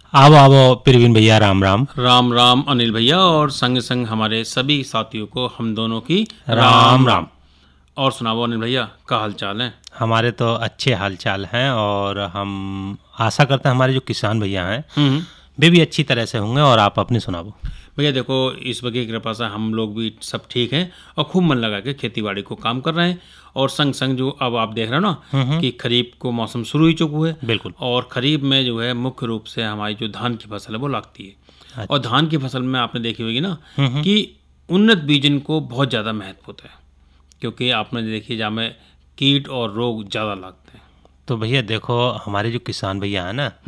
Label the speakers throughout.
Speaker 1: आओ आओ प्रवीण भैया, राम राम।
Speaker 2: राम राम अनिल भैया, और संग संग हमारे सभी साथियों को हम दोनों की
Speaker 1: राम राम।
Speaker 2: और सुनाओ अनिल भैया, क्या हाल चाल है?
Speaker 1: हमारे तो अच्छे हालचाल हैं और हम आशा करते हैं हमारे जो किसान भैया हैं वे भी अच्छी तरह से होंगे। और आप अपनी सुनाओ।
Speaker 2: भैया देखो, ईश्वर की कृपा से हम लोग भी सब ठीक हैं और खूब मन लगा के खेती बाड़ी को काम कर रहे हैं। और संग संग जो अब आप देख रहे हो ना कि खरीफ को मौसम शुरू ही चुका है।
Speaker 1: बिल्कुल।
Speaker 2: और खरीफ में जो है मुख्य रूप से हमारी जो धान की फसल है वो लगती है।
Speaker 1: अच्छा।
Speaker 2: और धान की फसल में आपने देखी होगी ना कि उन्नत बीजन को बहुत ज़्यादा महत्व होता है, क्योंकि आपने देखिए जहाँ में कीट और रोग ज़्यादा लगते हैं।
Speaker 1: तो भैया देखो, हमारे जो किसान भैया हैं ना,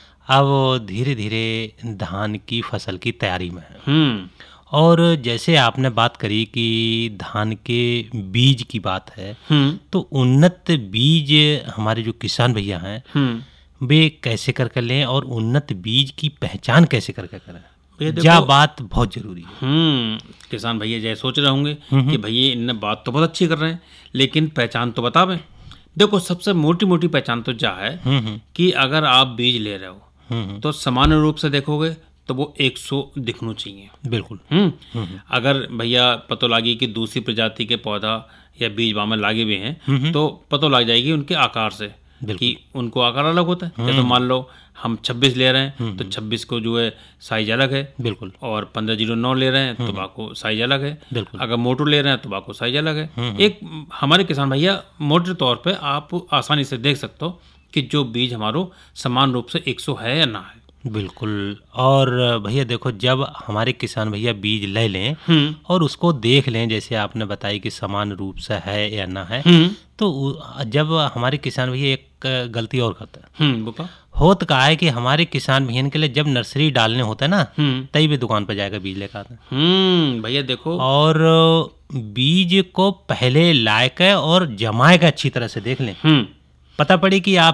Speaker 1: अब धीरे धीरे धान की फसल की तैयारी में है। और जैसे आपने बात करी कि धान के बीज की बात है, तो उन्नत बीज हमारे जो किसान भैया हैं वे कैसे कर लें और उन्नत बीज की पहचान कैसे करके करें, यह बात बहुत जरूरी है।
Speaker 2: किसान भैया जैसे सोच रहे होंगे कि भैया इन बात तो बहुत अच्छी कर रहे हैं, लेकिन पहचान तो बतावें। देखो, सबसे मोटी मोटी पहचान तो क्या है कि अगर आप बीज ले रहे हो तो सामान्य रूप से देखोगे तो वो 100 दिखना चाहिए।
Speaker 1: बिल्कुल।
Speaker 2: अगर भैया पतो लगी कि दूसरी प्रजाति के पौधा या बीज वहाँ में लागे हुए हैं तो पतो लग जाएगी उनके आकार से कि उनको आकार अलग होता है। जैसे मान लो हम 26 ले रहे हैं तो 26 को जो है साइज अलग है।
Speaker 1: बिल्कुल।
Speaker 2: और 1509 ले रहे हैं तो बाको साइज अलग है।
Speaker 1: बिल्कुल।
Speaker 2: अगर मोटो ले रहे हैं तो बाको साइज अलग है। एक हमारे किसान भैया मोटे तौर पे आप आसानी से देख सकते हो कि जो बीज हमारो समान रूप से 100 है या ना है।
Speaker 1: बिल्कुल। और भैया देखो, जब हमारे किसान भैया बीज ले लें और उसको देख लें, जैसे आपने बताई कि समान रूप से है या ना है, तो जब हमारे किसान भैया एक गलती और करते हैं। होत का है कि हमारे किसान भैया के लिए जब नर्सरी डालने होते हैं ना, तभी भी दुकान पर जाकर बीज लेकर आते हैं।
Speaker 2: भैया देखो,
Speaker 1: और बीज को पहले लाके और जमाए का अच्छी तरह से देख लें। पता पड़ी कि आप